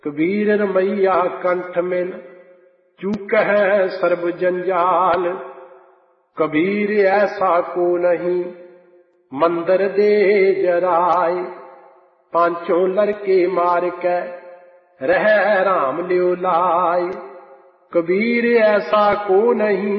कबीर रमैया कंठ मिल चूकह सर्ब जंजाल। कबीर ऐसा को नहीं मंदिर दे जराय। पांचों लड़के मार के रह राम लियो लाय। कबीर ऐसा को नहीं